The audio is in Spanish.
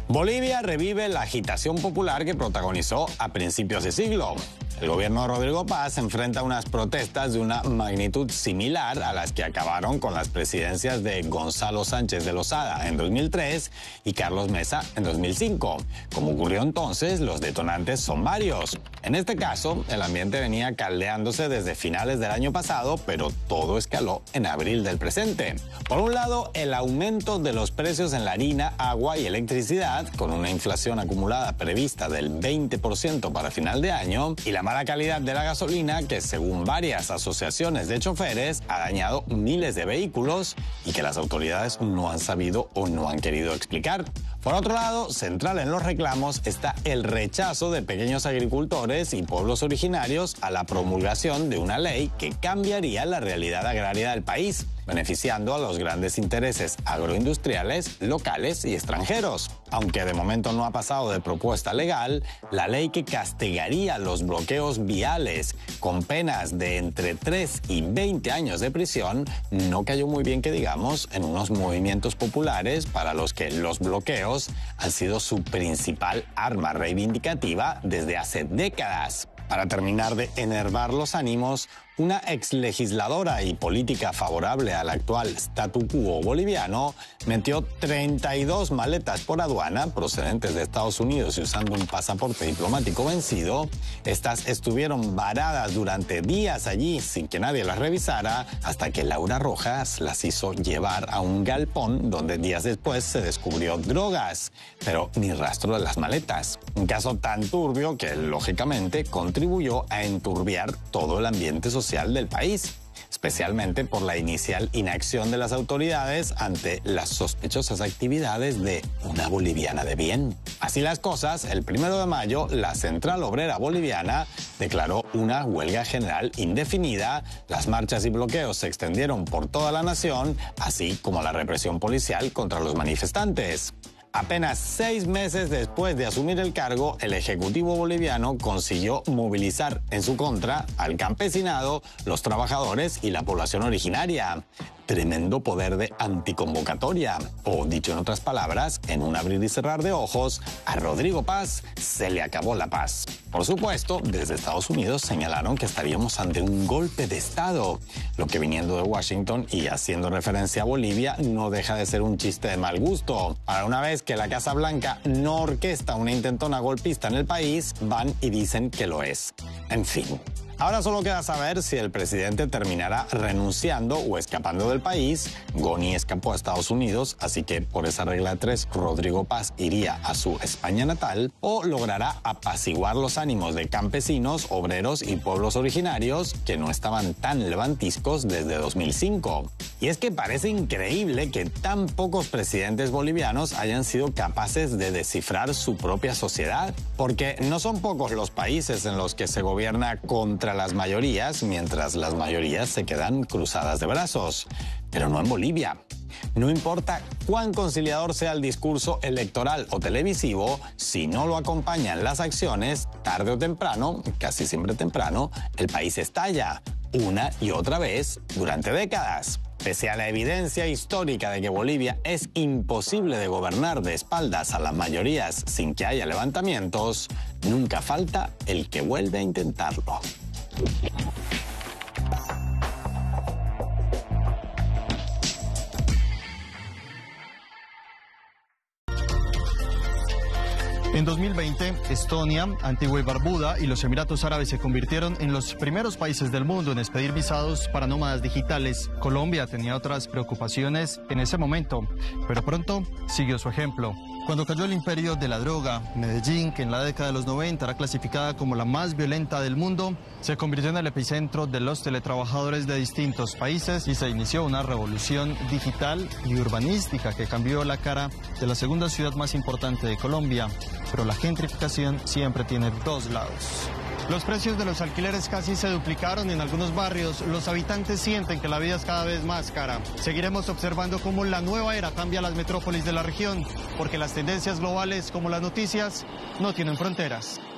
Bolivia revive la agitación popular que protagonizó a principios de siglo. El gobierno de Rodrigo Paz enfrenta unas protestas de una magnitud similar a las que acabaron con las presidencias de Gonzalo Sánchez de Lozada en 2003 y Carlos Mesa en 2005. Como ocurrió entonces, los detonantes son varios. En este caso, el ambiente venía caldeándose desde finales del año pasado, pero todo escaló en abril del presente. Por un lado, el aumento de los precios en la harina, agua y electricidad, con una inflación acumulada prevista del 20% para final de año, y la mala calidad de la gasolina que, según varias asociaciones de choferes, ha dañado miles de vehículos y que las autoridades no han sabido o no han querido explicar. Por otro lado, central en los reclamos está el rechazo de pequeños agricultores y pueblos originarios a la promulgación de una ley que cambiaría la realidad agraria del país, beneficiando a los grandes intereses agroindustriales, locales y extranjeros. Aunque de momento no ha pasado de propuesta legal, la ley que castigaría los bloqueos viales con penas de entre 3 y 20 años de prisión no cayó muy bien, que digamos, en unos movimientos populares para los que los bloqueos han sido su principal arma reivindicativa desde hace décadas. Para terminar de enervar los ánimos, una exlegisladora y política favorable al actual statu quo boliviano metió 32 maletas por aduana procedentes de Estados Unidos y usando un pasaporte diplomático vencido. Estas estuvieron varadas durante días allí sin que nadie las revisara, hasta que Laura Rojas las hizo llevar a un galpón donde días después se descubrió drogas, pero ni rastro de las maletas. Un caso tan turbio que, lógicamente, contribuyó a enturbiar todo el ambiente social del país, especialmente por la inicial inacción de las autoridades ante las sospechosas actividades de una boliviana de bien. Así las cosas, el 1 de mayo, la Central Obrera Boliviana declaró una huelga general indefinida, las marchas y bloqueos se extendieron por toda la nación, así como la represión policial contra los manifestantes. Apenas 6 meses después de asumir el cargo, el Ejecutivo boliviano consiguió movilizar en su contra al campesinado, los trabajadores y la población originaria. Tremendo poder de anticonvocatoria. O, dicho en otras palabras, en un abrir y cerrar de ojos, a Rodrigo Paz se le acabó la paz. Por supuesto, desde Estados Unidos señalaron que estaríamos ante un golpe de Estado, lo que, viniendo de Washington y haciendo referencia a Bolivia, no deja de ser un chiste de mal gusto. Para una vez que la Casa Blanca no orquesta una intentona golpista en el país, van y dicen que lo es. En fin. Ahora solo queda saber si el presidente terminará renunciando o escapando del país. Goni escapó a Estados Unidos, así que por esa regla de 3, Rodrigo Paz iría a su España natal, o logrará apaciguar los ánimos de campesinos, obreros y pueblos originarios que no estaban tan levantiscos desde 2005. Y es que parece increíble que tan pocos presidentes bolivianos hayan sido capaces de descifrar su propia sociedad, porque no son pocos los países en los que se gobierna contra las mayorías, mientras las mayorías se quedan cruzadas de brazos. Pero no en Bolivia. No importa cuán conciliador sea el discurso electoral o televisivo, si no lo acompañan las acciones, tarde o temprano, casi siempre temprano, el país estalla, una y otra vez, durante décadas. Pese a la evidencia histórica de que Bolivia es imposible de gobernar de espaldas a las mayorías sin que haya levantamientos, nunca falta el que vuelve a intentarlo. En 2020, Estonia, Antigua y Barbuda y los Emiratos Árabes se convirtieron en los primeros países del mundo en expedir visados para nómadas digitales. Colombia tenía otras preocupaciones en ese momento, pero pronto siguió su ejemplo. Cuando cayó el imperio de la droga, Medellín, que en la década de los 90 era clasificada como la más violenta del mundo, se convirtió en el epicentro de los teletrabajadores de distintos países y se inició una revolución digital y urbanística que cambió la cara de la segunda ciudad más importante de Colombia. Pero la gentrificación siempre tiene dos lados. Los precios de los alquileres casi se duplicaron en algunos barrios. Los habitantes sienten que la vida es cada vez más cara. Seguiremos observando cómo la nueva era cambia las metrópolis de la región, porque las tendencias globales como las noticias no tienen fronteras.